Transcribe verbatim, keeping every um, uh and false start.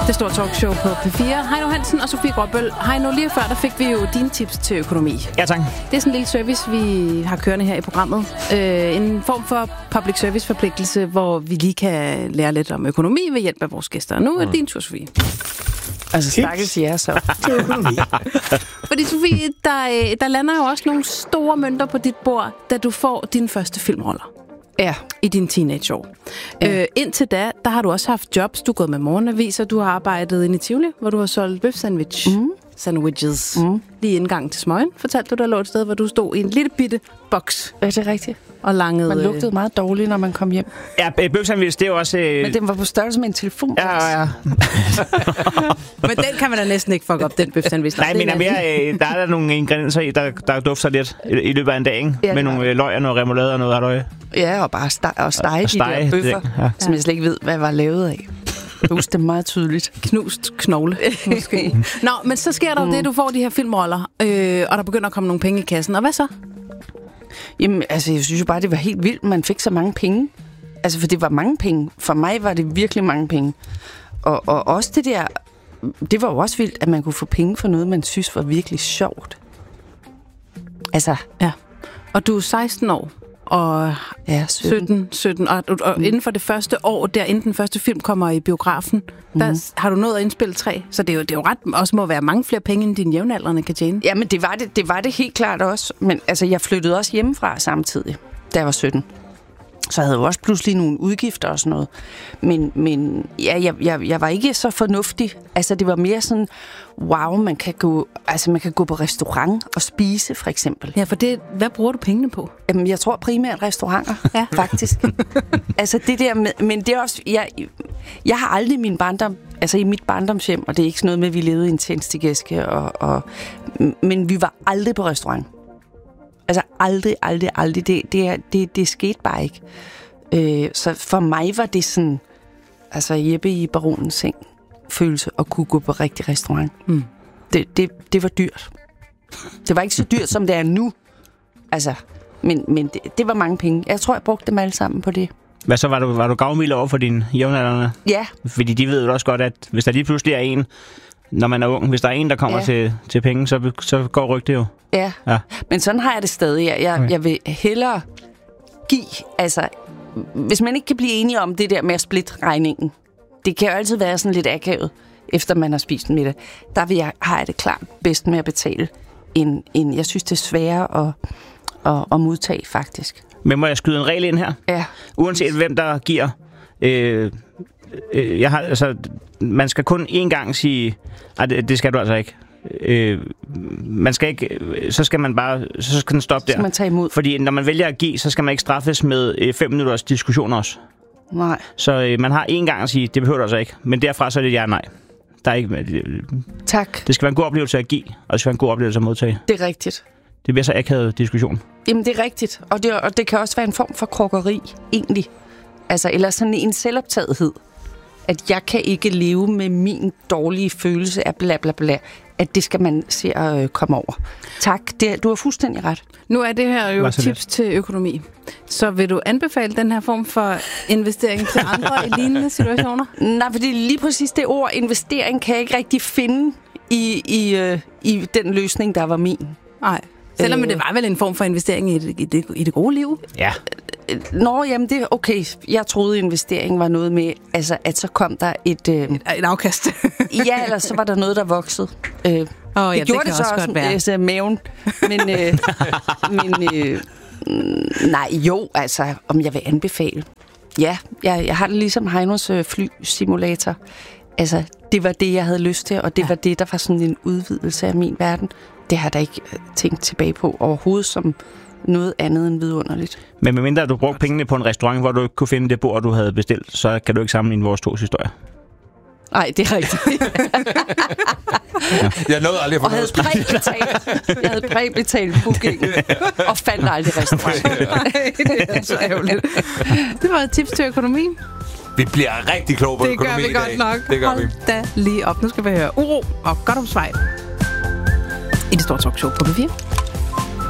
Det store talkshow på P fire. Heino Hansen og Sofie Gråbøl. Heino, lige før der fik vi jo dine tips til økonomi. Ja, tak. Det er sådan en lille service, vi har kørende her i programmet. Øh, en form for public service forpligtelse, hvor vi lige kan lære lidt om økonomi ved hjælp af vores gæster. Nu er det din tur, Sofie. Altså, stakkels jer så. Fordi, Sofie, der, der lander jo også nogle store mønter på dit bord, da du får dine første filmroller. Ja. I dine teenageår. Ja. Øh, indtil da, der har du også haft jobs. Du er gået med morgenaviser, du har arbejdet inde i Tivoli, hvor du har solgt bøf-sandwich. Mm. Sandwiches. Mm. Lige indgang til Smøgen, fortalte du, der lå et sted, hvor du stod i en lille bitte boks. Er det rigtigt? Og langede... Man lugtede meget dårligt, når man kom hjem. Ja, bøf-sandwich, det er jo også... Øh... Men den var på størrelse med en telefon. Ja, ja. Men den kan man da næsten ikke fuck op, den bøf-sandwich. Nej, men er mere, øh, der er der nogle ingredienser i, der, der dufter lidt i, i løbet af en dag, ikke? Ja, med nogle øh, løg og noget remoulade og noget halløj. Ja, og bare stege, og stege og de stege, der bøffer, det, ja. Som jeg slet ikke ved, hvad var lavet af. Jeg husker det meget tydeligt. Knust knogle, måske. Nå, men så sker der jo mm. det, du får de her filmroller, øh, og der begynder at komme nogle penge i kassen. Og hvad så? Jamen, altså, jeg synes jo bare, det var helt vildt, man fik så mange penge. Altså, for det var mange penge. For mig var det virkelig mange penge. Og, og også det der, det var jo også vildt, at man kunne få penge for noget, man synes var virkelig sjovt. Altså. Ja. Og du er seksten år. Og ja, sytten. sytten og, og mm. inden for det første år, der inden den første film kommer i biografen, mm. der har du nået at indspille tre. Så det er jo, det er jo ret, også må være mange flere penge, end dine jævnaldrende kan tjene. Ja, men det var det, det var det helt klart også. Men altså, jeg flyttede også hjemmefra samtidig, da jeg var sytten. Så jeg havde jo også pludselig nogle udgifter og sådan noget. Men, men ja, jeg, jeg, jeg var ikke så fornuftig. Altså, det var mere sådan, wow, man kan gå, altså, man kan gå på restaurant og spise, for eksempel. Ja, for det, hvad bruger du pengene på? Jamen, jeg tror primært restauranter, ja. Faktisk. Altså, det der med, men det er også, jeg, jeg har aldrig min barndom, altså i mit barndomshjem, og det er ikke sådan noget med, at vi levede i en tændstigæske, og, og, men vi var aldrig på restaurant. Altså aldrig, aldrig, aldrig. Det, det, det, det skete bare ikke. Øh, så for mig var det sådan, altså Jeppe i baronens seng følelse at kunne gå på rigtig restaurant. Mm. Det, det, det var dyrt. Det var ikke så dyrt, som det er nu. Altså, men, men det, det var mange penge. Jeg tror, jeg brugte dem alle sammen på det. Hvad så, var du, var du gavmild over for dine jævnaldrende? Ja. Fordi de ved jo også godt, at hvis der lige pludselig er en, når man er ung, hvis der er en, der kommer ja. til, til penge, så, så går rygtet jo. Ja. ja, men sådan har jeg det stadig. Jeg, jeg, okay. jeg vil hellere give, altså, hvis man ikke kan blive enige om det der med at splitte regningen, det kan jo altid være sådan lidt akavet, efter man har spist middag, der vil jeg, har jeg det klart bedst med at betale, end, end jeg synes, det er sværere at, at, at modtage, faktisk. Men må jeg skyde en regel ind her? Ja. Uanset hvem, der giver... Øh, øh, jeg har, altså, man skal kun én gang sige... Nej, det, det skal du altså ikke. Øh, man skal ikke, så skal man bare, så skal den stoppe der. Så skal man tage imod. Fordi når man vælger at give, så skal man ikke straffes med øh, fem minutters diskussion også. Nej. Så øh, man har én gang at sige, det behøver du altså ikke. Men derfra så er det ja nej. Der er ikke, øh, tak. Det skal være en god oplevelse at give, og det skal være en god oplevelse at modtage. Det er rigtigt. Det bliver så akavet diskussion. Jamen det er rigtigt, og det, og det kan også være en form for krokkeri, egentlig. Altså, eller sådan en selvoptagethed. At jeg kan ikke leve med min dårlige følelse af bla bla bla. At det skal man se at øh, komme over. Tak, det, du har fuldstændig ret. Nu er det her jo tips det? til økonomi. Så vil du anbefale den her form for investering til andre i lignende situationer? Nej, fordi lige præcis det ord investering kan jeg ikke rigtig finde i, i, øh, i den løsning, der var min. Nej. Selvom øh, det var vel en form for investering i det, i det, i det gode liv? Ja. Nå, jamen det er okay. Jeg troede, investering var noget med, altså, at så kom der et... Øh, et, et afkast. Ja, eller så var der noget, der voksede. Øh, oh, det ja, gjorde det, det så også, også med altså, maven. Men, øh, men øh, nej, jo, altså, om jeg vil anbefale. Ja, jeg, jeg har det ligesom Heinos øh, flysimulator. Altså, det var det, jeg havde lyst til, og det ja. var det, der var sådan en udvidelse af min verden. Det har jeg da ikke tænkt tilbage på overhovedet som noget andet end vidunderligt. Men medmindre du brugte pengene på en restaurant, hvor du ikke kunne finde det bord, du havde bestilt, så kan du ikke sammenligne vores to historier. Nej, det er rigtigt. ja. Jeg nåede aldrig at få og havde præbetalt. Jeg havde præbetalt booking og fandt aldrig restaurant. Det er så ærgerligt. Det var et tips til økonomi. Vi bliver rigtig kloge på det økonomi i dag. Det gør vi godt nok. Det gør Hold vi. da lige op. Nu skal vi høre uro og godt om svej i det store talkshow på P fire.